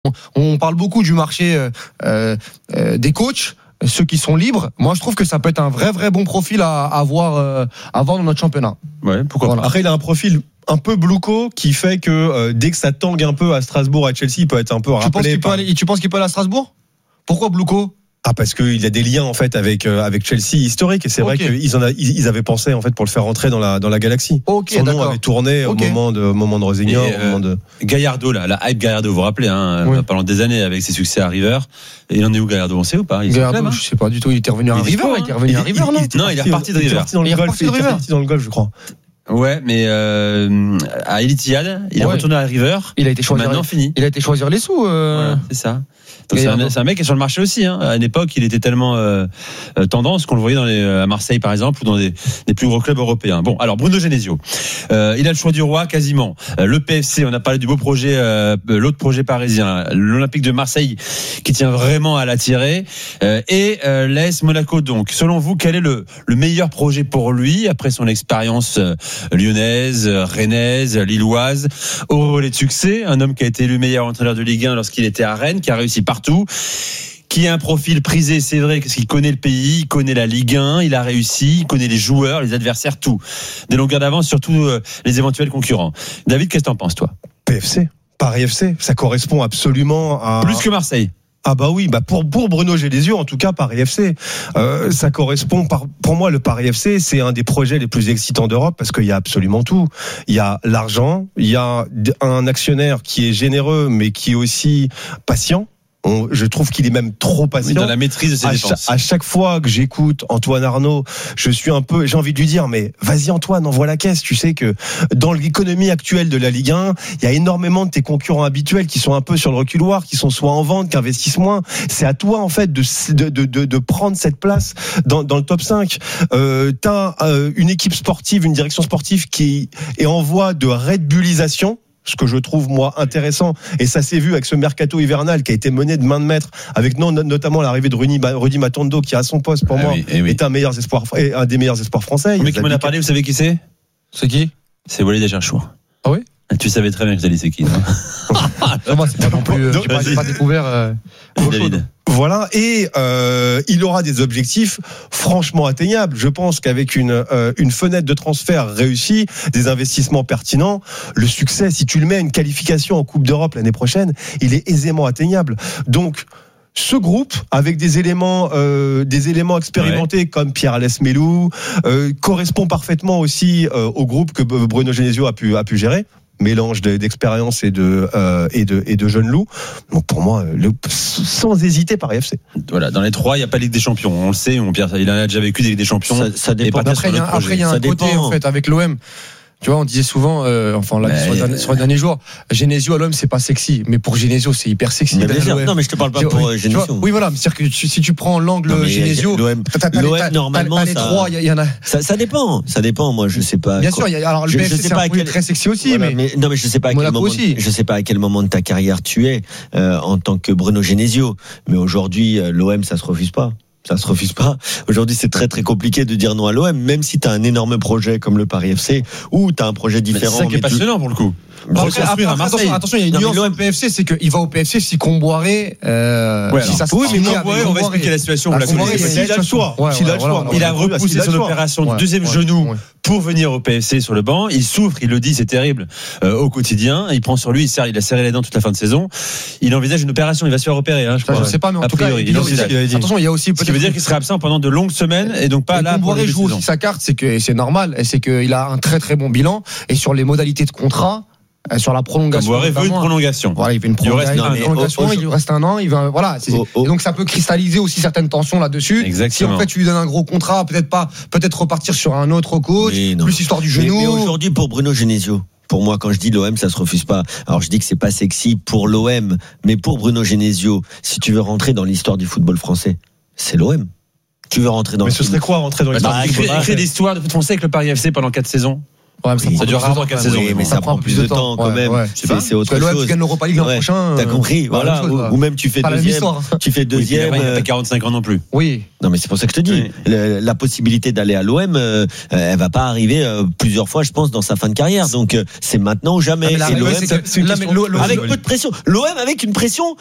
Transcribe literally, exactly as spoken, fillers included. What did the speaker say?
On parle beaucoup du marché euh, euh, des coachs, ceux qui sont libres. Moi, je trouve que ça peut être un vrai, vrai bon profil à, à avoir, euh, à avoir dans notre championnat. Ouais, pourquoi voilà. pas. Après, il a un profil un peu blouco qui fait que euh, dès que ça tangue un peu à Strasbourg, à Chelsea, il peut être un peu Tu rappelé. penses qu'il par... peut aller, tu penses qu'il peut aller à Strasbourg ? Pourquoi Blouco ? Ah, parce qu'il a des liens en fait avec euh, avec Chelsea historique et c'est okay. vrai qu'ils en a, ils, ils avaient pensé en fait pour le faire rentrer dans la dans la galaxie. Okay, Son nom d'accord. avait tourné okay. au moment de au moment de Rosignol, et, au moment de Gallardo là, la hype Gallardo, vous vous rappelez hein, oui. pendant des années avec ses succès à River. Et il en est où Gallardo, on sait ou pas? Il Gallardo, club, hein je sais pas du tout. Il était revenu à il River, hein. il était revenu il, à River, il, non il Non, il est reparti de River. Il est reparti dans le golf, il est reparti dans le golf, je crois. Ouais, mais euh, à El Ittihad, il ouais. est retourné à River. Il a été choisir. Maintenant fini. Il a été choisir les sous. Euh... Voilà, c'est ça. Donc c'est, un, c'est un mec qui est sur le marché aussi. Hein. À une époque, il était tellement euh, tendance qu'on le voyait dans les, à Marseille, par exemple, ou dans des, des plus gros clubs européens. Bon, alors Bruno Genesio, euh, il a le choix du roi quasiment. Euh, le P F C, on a parlé du beau projet, euh, l'autre projet parisien, l'Olympique de Marseille, qui tient vraiment à l'attirer, euh, et euh, l'A S Monaco. Donc, selon vous, quel est le, le meilleur projet pour lui après son expérience euh, lyonnaise, rennaise, lilloise, au relais de succès, un homme qui a été élu meilleur entraîneur de Ligue un lorsqu'il était à Rennes, qui a réussi partout, qui a un profil prisé, c'est vrai, parce qu'il connaît le pays, il connaît la Ligue un, il a réussi, il connaît les joueurs, les adversaires, tout. Des longueurs d'avance, surtout euh, les éventuels concurrents. David, qu'est-ce que t'en penses, toi? P F C, Paris F C, ça correspond absolument à... Plus que Marseille. Ah bah oui, bah pour pour Bruno Genesio en tout cas Paris F C, euh, ça correspond par pour moi le Paris F C c'est un des projets les plus excitants d'Europe parce qu'il y a absolument tout. Il y a l'argent, il y a un actionnaire qui est généreux mais qui est aussi patient. On, je trouve qu'il est même trop patient. Oui, dans la maîtrise de ses à dépenses. Cha- à chaque fois que j'écoute Antoine Arnaud, je suis un peu, j'ai envie de lui dire, mais vas-y Antoine, envoie la caisse. Tu sais que dans l'économie actuelle de la Ligue un, il y a énormément de tes concurrents habituels qui sont un peu sur le reculoir, qui sont soit en vente, qui investissent moins. C'est à toi en fait de de de de, de prendre cette place dans dans le top cinq. Euh, t'as euh, une équipe sportive, une direction sportive qui est en voie de Red Bullisation. Ce que je trouve moi intéressant et ça s'est vu avec ce mercato hivernal qui a été mené de main de maître avec non, notamment l'arrivée de Rudy, Rudy Matondo qui à son poste pour ah moi oui, eh oui. est un meilleur espoir, un des meilleurs espoirs français. Le mec qui m'en a parlé, vous savez qui c'est? C'est qui? C'est Walid Acharchour. Ah oui? Tu savais très bien que j'allais c'est qui. Non, moi, c'est pas non plus. Euh, j'ai, pas, j'ai pas découvert. Euh, David. Voilà, et euh, il aura des objectifs franchement atteignables. Je pense qu'avec une euh, une fenêtre de transfert réussie, des investissements pertinents, le succès, si tu le mets à une qualification en Coupe d'Europe l'année prochaine, il est aisément atteignable. Donc ce groupe, avec des éléments, euh, des éléments expérimentés ouais. comme Pierre-Alès Melou, euh, correspond parfaitement aussi euh, au groupe que Bruno Genesio a pu a pu gérer. Mélange d'expérience et de euh, et de et de jeunes loups. Donc pour moi, le, sans hésiter, Paris F C. Voilà, dans les trois, il y a pas Ligue des Champions. On le sait, on, il a déjà vécu des Ligues des Champions. Ça, ça dépend. Après, il y a, après, il y a un ça côté dépend. en fait avec l'O M. Tu vois, on disait souvent, euh, enfin, là, sur, les, sur les derniers jours, Genesio à l'O M, c'est pas sexy. Mais pour Genesio, c'est hyper sexy. Mais bien sûr. Non, mais je te parle pas pour oui, Genesio. Oui, voilà. C'est-à-dire que tu, si tu prends l'angle non, Genesio, l'O M, t'as, t'as, l'O M t'as, normalement, t'as les ça, trois, il y, y en a. Ça, ça dépend. Ça dépend. Moi, je sais pas. Bien quoi. sûr, il y a, alors le je, P F C, je sais c'est pas un quel... très sexy aussi, voilà, mais, mais. Non, mais je sais pas à quel moment. Aussi. Je sais pas à quel moment de ta carrière tu es euh, en tant que Bruno Genesio. Mais aujourd'hui, l'O M, ça se refuse pas. Ça se refuse pas. Aujourd'hui, c'est très très compliqué de dire non à l'O M, même si tu as un énorme projet comme le Paris F C ou tu as un projet différent. Mais c'est ça qui est passionnant pour le coup. Après, après, après, attention, attention, il y a une nuance au P F C, c'est qu'il va au P F C si Comboiré, euh, ouais, si ça se oui, mais Comboiré, Comboiré, on va expliquer la situation. La Comboiré, il a le choix. Il a le choix. Il a repoussé son opération du deuxième genou pour venir au P F C sur le banc. Il souffre, il le dit, c'est terrible euh, au quotidien. Il prend sur lui, il, serre, il a serré les dents toute la fin de saison. Il envisage une opération. Il va se faire opérer. Hein, je, crois. je sais pas, mais en tout cas, il il attention, il y a aussi ce qui veut dire qu'il serait absent pendant de longues semaines et donc pas là. Comboiré joue aussi sa carte, c'est que c'est normal, c'est qu'il a un très très bon bilan et sur les modalités de contrat. Sur la prolongation. Comboiré veut une prolongation. Voilà, il veut une prolongation. Il, reste un, prolongation, au, au, il lui reste un an. Il va, voilà. C'est, au, au, donc ça peut cristalliser aussi certaines tensions là-dessus. Exactement. Si en fait tu lui donnes un gros contrat, peut-être pas, peut-être repartir sur un autre coach, plus histoire du genou. Mais, mais aujourd'hui pour Bruno Genesio. Pour moi, quand je dis l'O M, ça se refuse pas. Alors je dis que c'est pas sexy pour l'O M, mais pour Bruno Genesio, si tu veux rentrer dans l'histoire du football français, c'est l'O M. Tu veux rentrer dans. Mais ce serait quoi rentrer dans l'histoire bah, du football français? Écrire l'histoire de foot français avec le Paris F C pendant quatre saisons. Ouais, mais ça, ça prend dure plus de rarement temps, quatre quand saisons. même. Oui, mais ça, prend plus de temps quand ouais, même. ouais. C'est, c'est autre Parce que l'O M chose. qui gagne l'Europa League l'an Ouais, prochain. T'as compris, bah, voilà. même chose, Ou, voilà. ou même tu fais Pas la même deuxième. histoire. Tu fais Oui, puis deuxième. après, il n'a euh, pas quarante-cinq ans non plus. Oui. Non, mais c'est pour ça que je te dis, Oui. le- la possibilité d'aller à l'O M, euh, elle va pas arriver euh, plusieurs fois, je pense, dans sa fin de carrière. Donc euh, c'est maintenant ou jamais. Ah, mais la Et l'O M, règle, c'est que- c'est une là, question- mais l'O- l'O- avec peu de pression. L'O M avec une pression